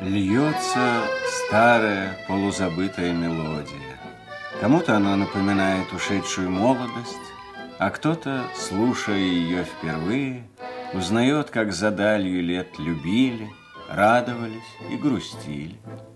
Льется старая полузабытая мелодия. Кому-то она напоминает ушедшую молодость, а кто-то, слушая ее впервые, узнает, как за далью лет любили, радовались и грустили.